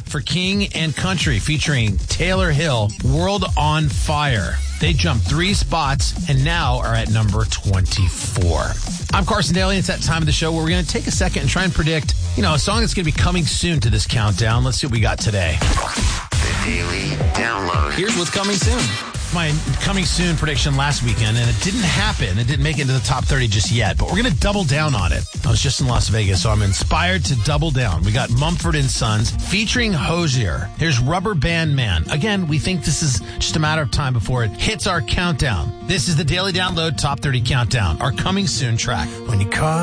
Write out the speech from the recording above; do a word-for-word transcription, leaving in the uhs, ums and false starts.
for King and Country featuring Taylor Hill, World on Fire. They jumped three spots and now are at number twenty-four. I'm Carson Daly. It's that time of the show where we're going to take a second and try and predict, you know, a song that's going to be coming soon to this countdown. Let's see what we got today. The Daily Download. Here's what's coming soon. My coming soon prediction last weekend, and it didn't happen. It didn't make it into the top thirty just yet, but we're going to double down on it. I was just in Las Vegas, so I'm inspired to double down. We got Mumford and Sons featuring Hozier. Here's Rubber Band Man. Again, we think this is just a matter of time before it hits our countdown. This is the Daily Download Top thirty Countdown, our coming soon track. When you call